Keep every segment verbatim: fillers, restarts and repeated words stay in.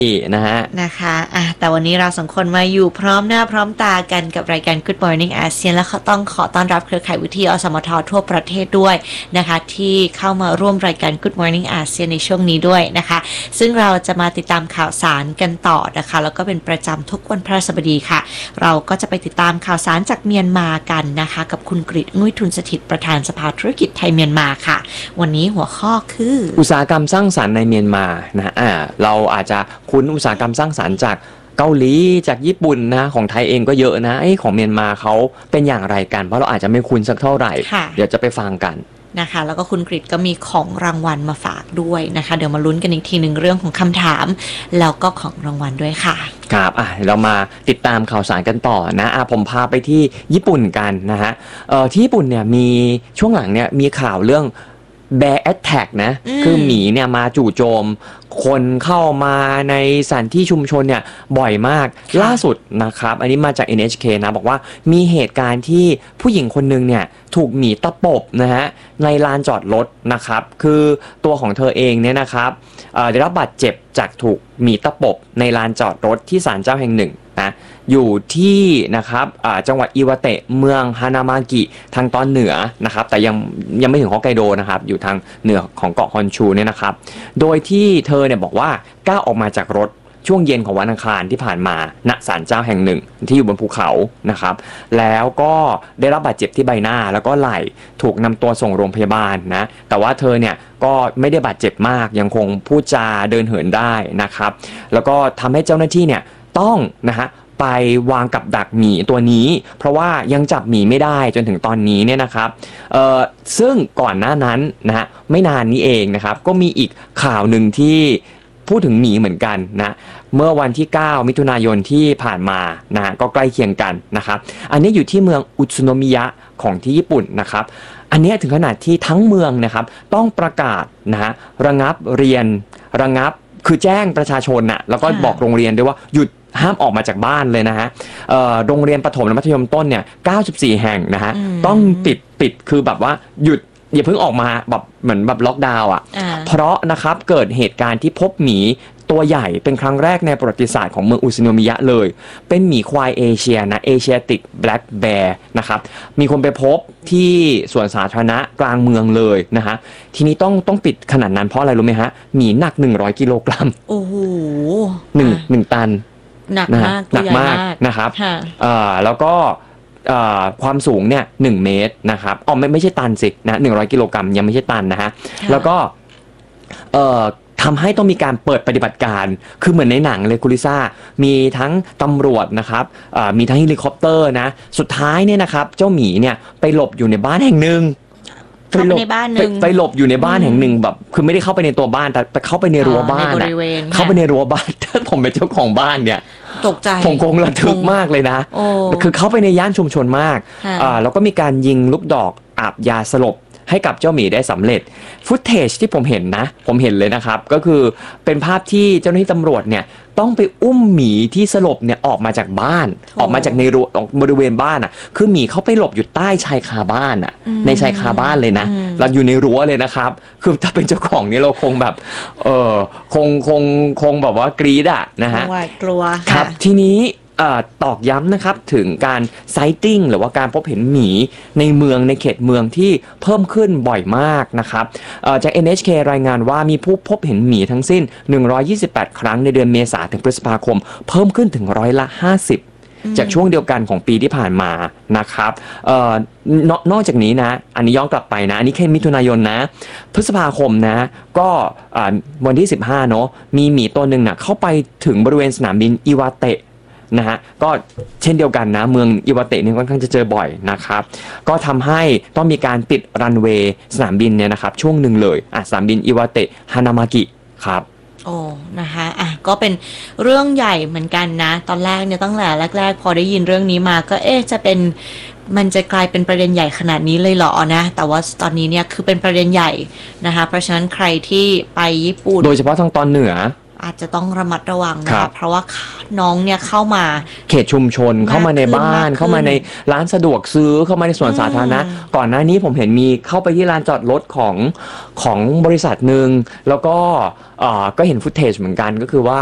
นะฮะนะคะอ่ะแต่วันนี้เราสองคนมาอยู่พร้อมหน้าพร้อมตากันกับรายการ Good Morning อาเซียนและต้องขอต้อนรับเครือข่ายวิทยุอสมททั่วประเทศด้วยนะคะที่เข้ามาร่วมรายการ Good Morning อาเซียนในช่วงนี้ด้วยนะคะซึ่งเราจะมาติดตามข่าวสารกันต่อนะคะแล้วก็เป็นประจำทุกวันพฤหัสบดีค่ะเราก็จะไปติดตามข่าวสารจากเมียนมากันนะคะกับคุณกฤษ งุ้ยทุนสถิตประธานสภาธุรกิจไทยเมียนมาค่ะวันนี้หัวข้อคืออุตสาหกรรมสร้างสรรค์ในเมียนมานะอ่าเราอาจจะคุ้นอุตสาหกรรมสร้างสรรค์จากเกาหลีจากญี่ปุ่นนะของไทยเองก็เยอะนะไอ้ของเมียนมาเขาเป็นอย่างไรกันเพราะเราอาจจะไม่คุ้นสักเท่าไหร่เดี๋ยวจะไปฟังกันนะคะแล้วก็คุณกฤษก็มีของรางวัลมาฝากด้วยนะคะเดี๋ยวมาลุ้นกันอีกทีหนึ่งเรื่องของคำถามแล้วก็ของรางวัลด้วยค่ะครับอ่ะเรามาติดตามข่าวสารกันต่อนะอ่ะผมพาไปที่ญี่ปุ่นกันนะฮะเอ่อที่ญี่ปุ่นเนี่ยมีช่วงหลังเนี่ยมีข่าวเรื่องBear Attack นะคือหมีเนี่ยมาจู่โจมคนเข้ามาในสถานที่ชุมชนเนี่ยบ่อยมากล่าสุดนะครับอันนี้มาจาก เอ็น เอช เค นะบอกว่ามีเหตุการณ์ที่ผู้หญิงคนนึงเนี่ยถูกหมีตะปบนะฮะในลานจอดรถนะครับคือตัวของเธอเองเนี่ยนะครับได้รับบาดเจ็บจากถูกหมีตะปบในลานจอดรถที่ศาลเจ้าแห่งหนึ่งนะอยู่ที่นะครับจังหวัดอิวาเตะเมืองฮานามากิทางตอนเหนือนะครับแต่ยังยังไม่ถึงฮอกไกโดนะครับอยู่ทางเหนือของเกาะฮอนชูเนี่ยนะครับโดยที่เธอเนี่ยบอกว่าก้าวออกมาจากรถช่วงเย็นของวันอังคารที่ผ่านมาณศาลเจ้าแห่งหนึ่งที่อยู่บนภูเขานะครับแล้วก็ได้รับบาดเจ็บที่ใบหน้าแล้วก็ไหล่ถูกนำตัวส่งโรงพยาบาลนะแต่ว่าเธอเนี่ยก็ไม่ได้บาดเจ็บมากยังคงพูดจาเดินเหินได้นะครับแล้วก็ทำให้เจ้าหน้าที่เนี่ยต้องนะฮะไปวางกับดักหมีตัวนี้เพราะว่ายังจับหมีไม่ได้จนถึงตอนนี้เนี่ยนะครับเอ่อซึ่งก่อนหน้านั้นนะฮะไม่นานนี้เองนะครับก็มีอีกข่าวหนึ่งที่พูดถึงหมีเหมือนกันนะเมื่อวันที่เก้ามิถุนายนที่ผ่านมานะฮะก็ใกล้เคียงกันนะครับอันนี้อยู่ที่เมืองอุซุโนมิยะของที่ญี่ปุ่นนะครับอันนี้ถึงขนาดที่ทั้งเมืองนะครับต้องประกาศนะฮะระงับเรียนระงับคือแจ้งประชาชนน่ะแล้วก็บอกโรงเรียนด้วยว่าหยุดห้ามออกมาจากบ้านเลยนะฮะโรงเรียนประถมและมัธยมต้นเนี่ยเก้าสิบสี่แห่งนะฮะต้องปิดปิดคือแบบว่าหยุดอย่าเพิ่งออกมาแบบเหมือนแบบล็อกดาวน์อ่ะเพราะนะครับเกิดเหตุการณ์ที่พบหมีตัวใหญ่เป็นครั้งแรกในประวัติศาสตร์ของเมืองอุซุโนมิยะเลยเป็นหมีควายเอเชียนะเอเชียติกแบล็กแบร์นะครับมีคนไปพบที่สวนสาธารณะกลางเมืองเลยนะฮะทีนี้ต้องต้องปิดขนาดนั้นเพราะอะไรรู้ไหมฮะหมีหนักหนึ่งร้อยกิโลกรัมโอ้โหหนึ่ง หนึ่งตันหนักมากหนักมากนะครับแล้วก็ความสูงเนี่ยหนึ่งเมตรนะครับอ๋อไม่ไม่ใช่ตันสินะหนึ่งร้อยกิโลกรัมยังไม่ใช่ตันนะฮะแล้วก็ทำให้ต้องมีการเปิดปฏิบัติการคือเหมือนในหนังเลยคุณลิซ่ามีทั้งตำรวจนะครับมีทั้งเฮลิคอปเตอร์นะสุดท้ายเนี่ยนะครับเจ้าหมีเนี่ยไปหลบอยู่ในบ้านแห่งหนึ่งเข้าไปในบ้านหนึ่งไปหลบอยู่ในบ้านแห่งหนึ่งแบบคือไม่ได้เข้าไปในตัวบ้านแต่ไปเข้าไปในรั้วบ้านนะเข้าไปในรั้วบ้านถ้าผมเป็นเจ้าของบ้านเนี่ยตกใจผมคงระทึกมากเลยนะคือเข้าไปในย่านชุมชนมากแล้วก็มีการยิงลูกดอกอาบยาสลบให้กับเจ้าหมีได้สำเร็จฟุตเทจที่ผมเห็นนะผมเห็นเลยนะครับก็คือเป็นภาพที่เจ้าหน้าที่ตำรวจเนี่ยต้องไปอุ้มหมีที่สลบเนี่ยออกมาจากบ้านออกมาจากในบริเวณบ้านอ่ะคือหมีเขาไปหลบอยู่ใต้ชายคาบ้านอ่ะในชายคาบ้านเลยนะเราอยู่ในรั้วเลยนะครับคือถ้าเป็นเจ้าของนี่เราคงแบบเออคงคงคงแบบว่ากรี๊ดอ่ะนะฮะกลัวครับทีนี้ตอกย้ำนะครับถึงการไซติ้งหรือว่าการพบเห็นหมีในเมืองในเขตเมืองที่เพิ่มขึ้นบ่อยมากนะครับจาก เอ็น เอช เค รายงานว่ามีผู้พบเห็นหมีทั้งสิ้นหนึ่งร้อยยี่สิบแปดครั้งในเดือนเมษายนถึงพฤษภาคมเพิ่มขึ้นถึงร้อยละห้าสิบจากช่วงเดียวกันของปีที่ผ่านมานะครับน, นอกจากนี้นะอันนี้ย้อนกลับไปนะอันนี้แค่มิถุนายนนะพฤษภาคมนะก็วันที่สิบห้าเนาะมีหมีตัวหนึ่งนะเข้าไปถึงบริเวณสนามบินอิวาเตะนะฮะก็เช่นเดียวกันนะเมืองอิวาเตะนี่ค่อนข้างจะเจอบ่อยนะครับก็ทำให้ต้องมีการปิดรันเวย์สนามบินเนี่ยนะครับช่วงหนึ่งเลยอ่ะสนามบินอิวาเตะฮานามากิครับโอ้นะคะอ่ะก็เป็นเรื่องใหญ่เหมือนกันนะตอนแรกเนี่ยตั้งแต่แรกๆพอได้ยินเรื่องนี้มาก็เอ๊ะจะเป็นมันจะกลายเป็นประเด็นใหญ่ขนาดนี้เลยเหรอนะแต่ว่าตอนนี้เนี่ยคือเป็นประเด็นใหญ่นะคะเพราะฉะนั้นใครที่ไปญี่ปุ่นโดยเฉพาะทางตอนเหนืออาจจะต้องระมัดระวังนะคะเพราะว่าน้องเนี่ยเข้ามาเขตชุมชนเข้ามาในบ้านเข้ามาในร้านสะดวกซื้อเข้ามาในสวนสาธารณะก่อนหน้านี้ผมเห็นมีเข้าไปที่ลานจอดรถของของบริษัทหนึ่งแล้วก็เอ่อก็เห็นฟุตเทจเหมือนกันก็คือว่า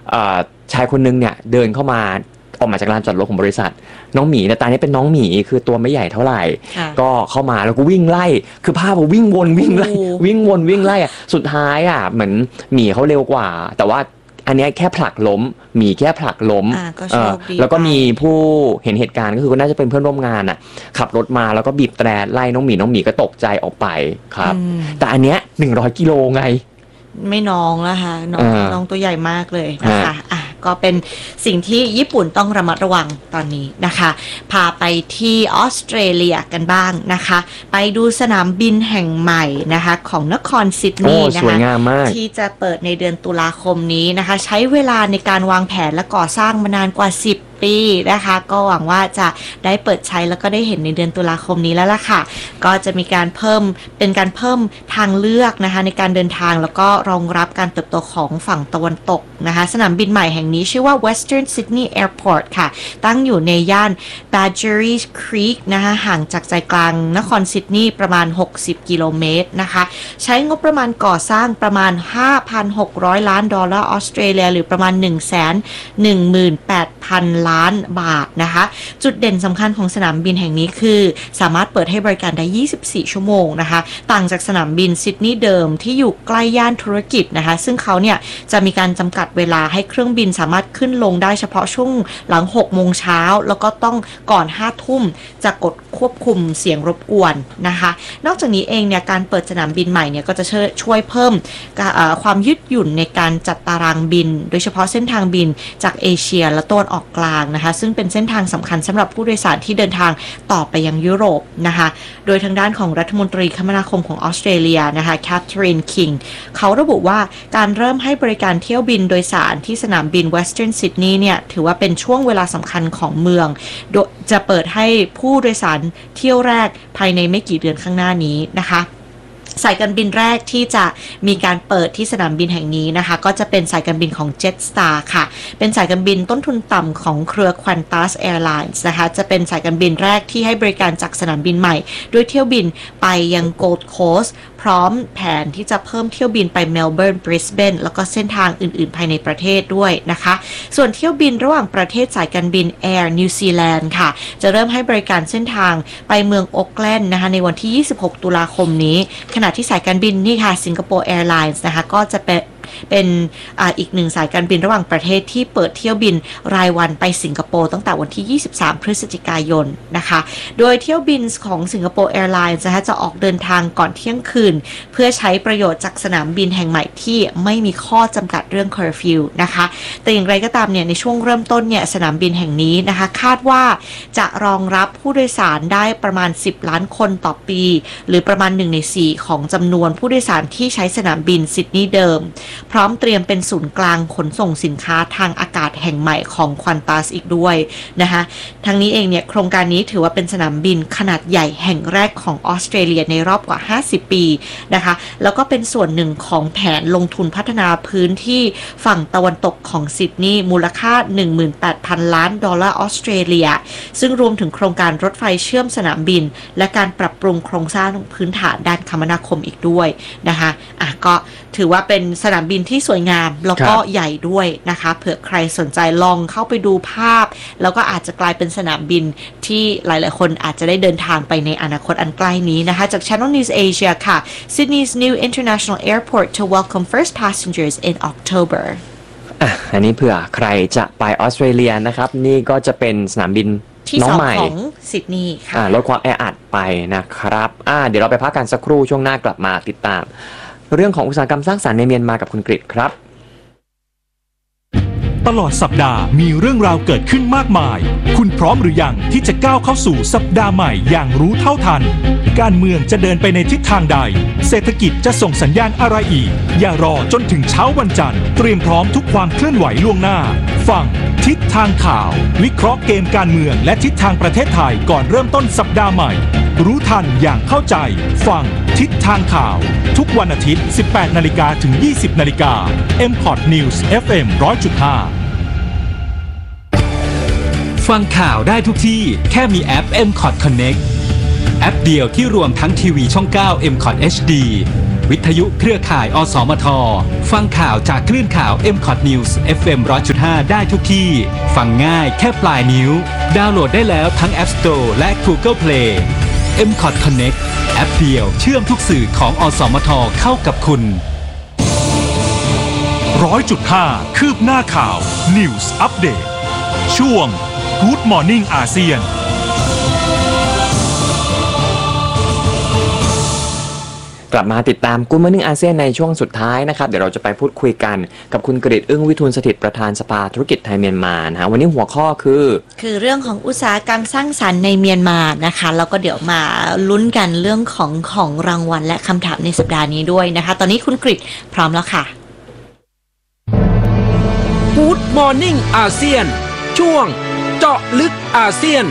ชายคนนึงเนี่ยเดินเข้ามาออกมาจากลานจอดรถของบริษัทน้องหมีเนี่ยตานี้เป็นน้องหมีคือตัวไม่ใหญ่เท่าไหร่ก็เข้ามาแล้วก็วิ่งไล่คือภาพว่าวิ่งวนวิ่งไล่วิ่งวนวิ่งไล่อะสุดท้ายอ่ะเหมือนหมีเขาเร็วกว่าแต่ว่าอันนี้แค่ผลักล้มหมีแค่ผลักล้มแล้วก็มีผู้เห็นเหตุการณ์ก็คือน่าจะเป็นเพื่อนร่วมงานอ่ะขับรถมาแล้วก็บีบแตรไล่น้องหมีน้องหมีก็ตกใจออกไปครับแต่อันเนี้ยหนึ่งร้อยกิโลไงไม่น้องแล้วค่ะน้องน้องตัวใหญ่มากเลยนะคะอ่ะก็เป็นสิ่งที่ญี่ปุ่นต้องระมัดระวังตอนนี้นะคะพาไปที่ออสเตรเลียกันบ้างนะคะไปดูสนามบินแห่งใหม่นะคะของนครซิดนีย์นะคะที่จะเปิดในเดือนตุลาคมนี้นะคะใช้เวลาในการวางแผนและก่อสร้างมานานกว่าสิบปีนะคะก็หวังว่าจะได้เปิดใช้แล้วก็ได้เห็นในเดือนตุลาคมนี้แล้วล่ะค่ะก็จะมีการเพิ่มเป็นการเพิ่มทางเลือกนะคะในการเดินทางแล้วก็รองรับการเติบโตของฝั่งตะวันตกนะคะสนามบินใหม่แห่งนี้ชื่อว่า Western Sydney Airport ค่ะตั้งอยู่ในย่าน Badgerys Creek นะคะห่างจากใจกลางนครซิดนีย์ประมาณหกสิบกิโลเมตรนะคะใช้งบประมาณก่อสร้างประมาณ ห้าพันหกร้อย ล้านดอลลาร์ออสเตรเลียหรือประมาณ หนึ่งแสนหนึ่งหมื่นแปดพัน ล้านบาทนะคะจุดเด่นสำคัญของสนามบินแห่งนี้คือสามารถเปิดให้บริการได้ยี่สิบสี่ชั่วโมงนะคะต่างจากสนามบินซิดนีย์เดิมที่อยู่ใกล้ย่านธุรกิจนะคะซึ่งเขาเนี่ยจะมีการจำกัดเวลาให้เครื่องบินสามารถขึ้นลงได้เฉพาะช่วงหลังหกโมงเช้าแล้วก็ต้องก่อนห้าทุ่มจะกดควบคุมเสียงรบกวนนะคะนอกจากนี้เองเนี่ยการเปิดสนามบินใหม่เนี่ยก็จะช่วยเพิ่มความยืดหยุ่นในการจัดตารางบินโดยเฉพาะเส้นทางบินจากเอเชียและตะวันออกกลางนะคะซึ่งเป็นเส้นทางสำคัญสำหรับผู้โดยสารที่เดินทางต่อไปยังยุโรปนะคะโดยทางด้านของรัฐมนตรีคมนาคมของออสเตรเลียนะคะแคทเธอรีนคิงเขาระบุว่าการเริ่มให้บริการเที่ยวบินโดยสารที่สนามบิน Western Sydney เนี่ยถือว่าเป็นช่วงเวลาสำคัญของเมืองโดยจะเปิดให้ผู้โดยสารเที่ยวแรกภายในไม่กี่เดือนข้างหน้านี้นะคะสายการบินแรกที่จะมีการเปิดที่สนามบินแห่งนี้นะคะก็จะเป็นสายการบินของ Jetstar ค่ะเป็นสายการบินต้นทุนต่ำของเครือ Qantas Airlines นะคะจะเป็นสายการบินแรกที่ให้บริการจากสนามบินใหม่ด้วยเที่ยวบินไปยัง Gold Coast พร้อมแผนที่จะเพิ่มเที่ยวบินไปเมลเบิร์น บริสเบนแล้วก็เส้นทางอื่นๆภายในประเทศด้วยนะคะส่วนเที่ยวบินระหว่างประเทศสายการบิน Air New Zealand ค่ะจะเริ่มให้บริการเส้นทางไปเมืองโอ๊คแลนด์นะคะในวันที่ยี่สิบหกตุลาคมนี้ขณะที่สายการบินนี่ค่ะสิงคโปร์แอร์ไลน์นะคะก็จะเป็นเป็นอ่าอีกหนึ่งสายการบินระหว่างประเทศที่เปิดเที่ยวบินรายวันไปสิงคโปร์ตั้งแต่วันที่ยี่สิบสามพฤศจิกายนนะคะโดยเที่ยวบินของสิงคโปร์แอร์ไลน์นะคะจะออกเดินทางก่อนเที่ยงคืนเพื่อใช้ประโยชน์จากสนามบินแห่งใหม่ที่ไม่มีข้อจำกัดเรื่องเคอร์ฟิวนะคะแต่อย่างไรก็ตามเนี่ยในช่วงเริ่มต้นเนี่ยสนามบินแห่งนี้นะคะคาดว่าจะรองรับผู้โดยสารได้ประมาณสิบล้านคนต่อปีหรือประมาณหนึ่งในสี่ของจำนวนผู้โดยสารที่ใช้สนามบินซิดนีย์เดิมพร้อมเตรียมเป็นศูนย์กลางขนส่งสินค้าทางอากาศแห่งใหม่ของ Qantas อีกด้วยนะคะทั้งนี้เองเนี่ยโครงการนี้ถือว่าเป็นสนามบินขนาดใหญ่แห่งแรกของออสเตรเลียในรอบกว่าห้าสิบปีนะคะแล้วก็เป็นส่วนหนึ่งของแผนลงทุนพัฒนาพื้นที่ฝั่งตะวันตกของซิดนีย์มูลค่า หนึ่งหมื่นแปดพัน ล้านดอลลาร์ออสเตรเลียซึ่งรวมถึงโครงการรถไฟเชื่อมสนามบินและการปรับปรุงโครงสร้างพื้นฐานด้านคมนาคมอีกด้วยนะคะอ่ะก็ถือว่าเป็นสนามบินที่สวยงามแล้วก็ใหญ่ด้วยนะคะเผื่อใครสนใจลองเข้าไปดูภาพแล้วก็อาจจะกลายเป็นสนามบินที่หลายๆคนอาจจะได้เดินทางไปในอนาคตอันใกล้นี้นะคะจาก Channel News Asia ค่ะ Sydney's new international airport to welcome first passengers in October อ่ะอันนี้เผื่อใครจะไปออสเตรเลียนะครับนี่ก็จะเป็นสนามบินที่สองของซิดนีย์ค่ะลดความแออัดไปนะครับอ่าเดี๋ยวเราไปพักกันสักครู่ช่วงหน้ากลับมาติดตามเรื่องของอุตสาหกรรมสร้างสรรค์ในเมียนมากับคุณกฤษครับตลอดสัปดาห์มีเรื่องราวเกิดขึ้นมากมายคุณพร้อมหรือยังที่จะก้าวเข้าสู่สัปดาห์ใหม่อย่างรู้เท่าทันการเมืองจะเดินไปในทิศทางใดเศรษฐกิจจะส่งสัญญาณอะไรอีกอย่ารอจนถึงเช้าวันจันทร์เตรียมพร้อมทุกความเคลื่อนไหวล่วงหน้าฟังทิศทางข่าววิเคราะห์เกมการเมืองและทิศทางประเทศไทยก่อนเริ่มต้นสัปดาห์ใหม่รู้ทันอย่างเข้าใจฟังทิศทางข่าวทุกวันอาทิตย์ สิบแปดนาฬิกา ถึง ยี่สิบนาฬิกา เอ็ม พอด News เอฟ เอ็ม หนึ่งร้อยจุดห้า ฟังข่าวได้ทุกที่แค่มีแอป เอ็ม คอท Connect แอปเดียวที่รวมทั้งทีวีช่อง เก้า เอ็ม คอท เอช ดีวิทยุเครือข่ายอสมทฟังข่าวจากคลื่นข่าว เอ็ม คอท News เอฟ เอ็ม หนึ่งร้อยจุดห้า ได้ทุกที่ฟังง่ายแค่ปลายนิ้วดาวน์โหลดได้แล้วทั้ง App Store และ Google Play เอ็ม คอท Connect แอปเดียวเชื่อมทุกสื่อของอสมทเข้ากับคุณร้อยจุดห้าคืบหน้าข่าว News Update ช่วง Good Morning อาเซียนกลับมาติดตามกู๊ดมอร์นิ่งอาเซียนในช่วงสุดท้ายนะครับเดี๋ยวเราจะไปพูดคุยกันกับคุณกฤษอึ้งวิทูลสถิตประธานสภาธุรกิจไทยเมียนมานะฮะวันนี้หัวข้อคือคือเรื่องของอุตสาหกรรมสร้างสรรค์ในเมียนมานะคะแล้วก็เดี๋ยวมาลุ้นกันเรื่องของของรางวัลและคำถามในสัปดาห์นี้ด้วยนะคะตอนนี้คุณกฤษพร้อมแล้วค่ะ Good Morning อาเซียนช่วงเจาะลึกอาเซียน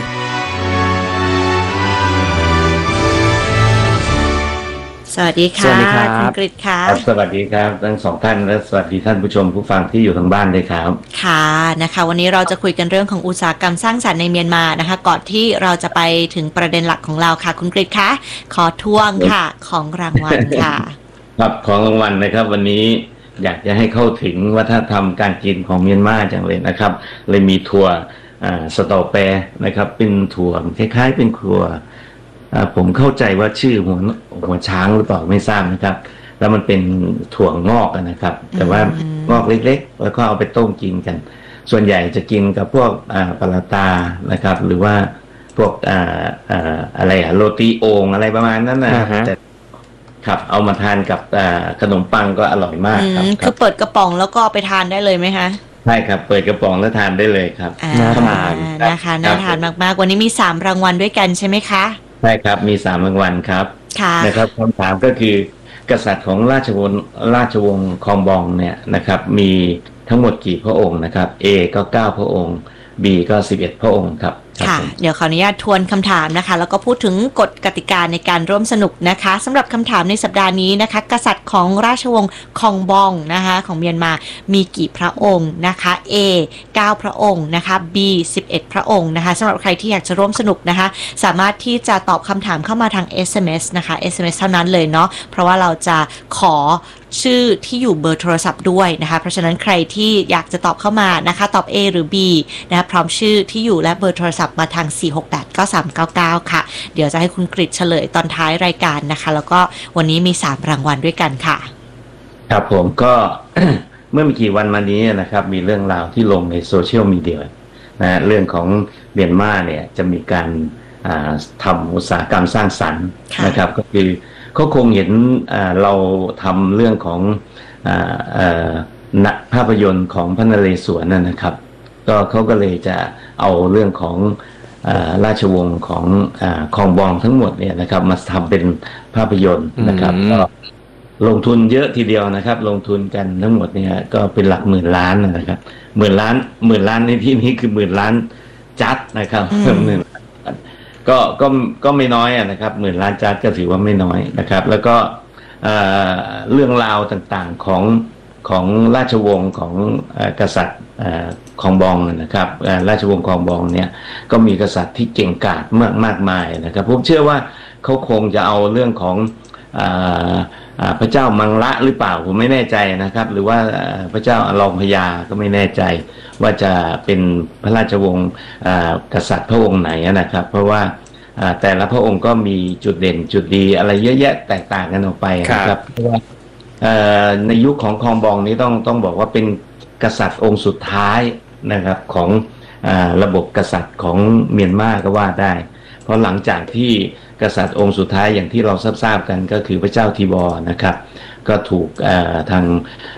สวัสดีค่ะคุณกฤษค่ะสวัสดีครับทั้งสองท่านและสวัสดีท่านผู้ชมผู้ฟังที่อยู่ทางบ้านด้วยครับค่ะนะคะวันนี้เราจะคุยกันเรื่องของอุตสาหกรรมสร้างสรรค์ในเมียนมานะคะก่อนที่เราจะไปถึงประเด็นหลักของเราค่ะคุณกฤษคะขอทวงค่ะของรางวัลค่ะครับของรางวัลนะครับวันนี้อยากจะให้เข้าถึงวัฒนธรรมการกินของเมียนมาจังเลยนะครับเลยมีถั่วสตอแปรนะครับเป็นถั่วคล้ายๆเป็นถั่วผมเข้าใจว่าชื่อหัวหัวช้างหรือเปล่าไม่ทราบนะครับแล้วมันเป็นถั่วงอกนะครับแต่ว่างอกเล็กๆแล้วก็เอาไปต้มกินกันส่วนใหญ่จะกินกับพวกปลาตานะครับหรือว่าพวกอะไรอะโรตีโอ่งอะไรประมาณนั้นนะแต่ครับเอามาทานกับขนมปังก็อร่อยมากครับคือเปิดกระป๋องแล้วก็เอาไปทานได้เลยไหมคะใช่ครับเปิดกระป๋องแล้วทานได้เลยครับน่าทานนะคะน่าทานมากๆวันนี้มีสามรางวัลด้วยกันใช่ไหมคะใช่ครับมีสามรางวัลครับนะครับคำถามก็คือกษัตริย์ของราชวงศ์ราชวงศ์คองบองเนี่ยนะครับมีทั้งหมดกี่พระองค์นะครับ A ก็เก้าพระองค์ B ก็สิบเอ็ดพระองค์ครับค่ะเดี๋ยวขออนุญาตทวนคำถามนะคะแล้วก็พูดถึงกฎกติกาในการร่วมสนุกนะคะสำหรับคำถามในสัปดาห์นี้นะคะกษัตริย์ของราชวงศ์คองบองนะคะของเมียนมามีกี่พระองค์นะคะ A เก้าพระองค์นะคะ B สิบเอ็ดพระองค์นะคะสำหรับใครที่อยากจะร่วมสนุกนะคะสามารถที่จะตอบคำถามเข้ามาทาง เอส เอ็ม เอส นะคะ เอส เอ็ม เอส เท่านั้นเลยเนาะเพราะว่าเราจะขอชื่อที่อยู่เบอร์โทรศัพท์ด้วยนะคะเพราะฉะนั้นใครที่อยากจะตอบเข้ามานะคะตอบ A หรือ B นะคะพร้อมชื่อที่อยู่และเบอร์โทรศัพท์มาทางสี่ หก แปด เก้า สาม เก้า เก้าค่ะเดี๋ยวจะให้คุณกฤษเฉลยตอนท้ายรายการนะคะแล้วก็วันนี้มีสามรางวัลด้วยกันค่ะครับผมก็ เมื่อไม่กี่วันมานี้นะครับมีเรื่องราวที่ลงในโซเชียลมีเดียนะเรื่องของเมียนมาเนี่ยจะมีการทำอุตสาหกรรมสร้างสรรค์นะครับก็คือเขาคงเห็นเราทำเรื่องของภาพยนตร์ของพระนเรศวรนะครับก็เขาก็เลยจะเอาเรื่องของราชวงศ์ของคองบองทั้งหมดเนี่ยนะครับมาทำเป็นภาพยนตร์นะครับก็ลงทุนเยอะทีเดียวนะครับลงทุนกันทั้งหมดเนี่ยก็เป็นหลักหมื่นล้านนะครับหมื่นล้านหมื่นล้านในที่นี้คือหมื่นล้านจัดนะครับหมื่นก็ก็ก็ไม่น้อยนะครับหมื่นล้านจัดก็ถือว่าไม่น้อยนะครับแล้วก็เรื่องราวต่างๆของของราชวงศ์ของกษัตริย์คองบองนะครับราชวงศ์คองบองเนี่ยก็มีกษัตริย์ที่เก่งกาจมากมากมายนะครับผมเชื่อว่าเขาคงจะเอาเรื่องของพระเจ้ามังละหรือเปล่าผมไม่แน่ใจนะครับหรือว่าพระเจ้าอลองพญาก็ไม่แน่ใจว่าจะเป็นพระราชวงศ์กษัตริย์พระองค์ไหนนะครับเพราะว่าแต่ละพระองค์ก็มีจุดเด่นจุดดีอะไรเยอะแยะแตกต่างกันออกไปนะครับเพราะว่าในยุคของคองบองนี้ต้องต้องบอกว่าเป็นกษัตริย์องค์สุดท้ายนะครับของระบบกษัตริย์ของเมียนมาก็ว่าได้เพราะหลังจากที่กษัตริย์องค์สุดท้ายอย่างที่เราทราบกันก็คือพระเจ้าทีบอร์นะครับก็ถูกทาง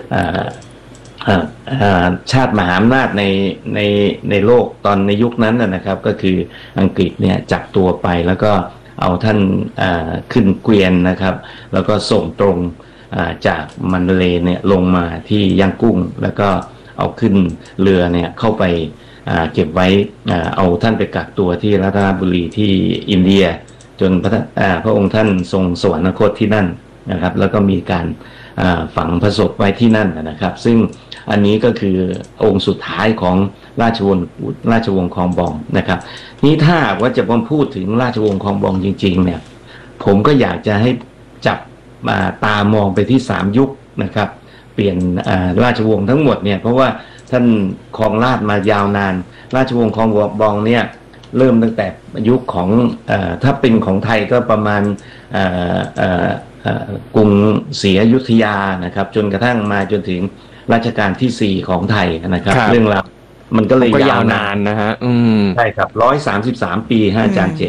ชาติมหาอำนาจในในในโลกตอนในยุคนั้นนะครับก็คืออังกฤษเนี่ยจับตัวไปแล้วก็เอาท่านขึ้นเกวียนนะครับแล้วก็ส่งตรงจากมันเดเลย์เนี่ยลงมาที่ย่างกุ้งแล้วก็เอาขึ้นเรือเนี่ยเข้าไปเก็บไว้เอาท่านไปกักตัวที่รัตนบุรีที่อินเดียจนพระพระองค์ท่านทรงสวรรคตที่นั่นนะครับแล้วก็มีการฝังพระศพไว้ที่นั่นนะครับซึ่งอันนี้ก็คือองค์สุดท้ายของราชวงศ์ราชวงศ์คองบองนะครับนี่ถ้าว่าจะมาพูดถึงราชวงศ์คองบองจริงๆเนี่ยผมก็อยากจะให้จับมาตามองไปที่สามยุคนะครับเปลี่ยนราชวงศ์ทั้งหมดเนี่ยเพราะว่าท่านครองราชมายาวนานราชวงศ์ครองบองเนี่ยเริ่มตั้งแต่ยุคของเอ่อถ้าเป็นของไทยก็ประมาณเอ่อเอ่อเอ่อกรุงศรีอยุธยานะครับจนกระทั่งมาจนถึงรัชกาลที่สี่ของไทยนะครับเรื่องราวมันก็เลยยาวนานนะฮะอืมใช่ครับร้อยสามสิบสามปีฮะอาจารย์เจ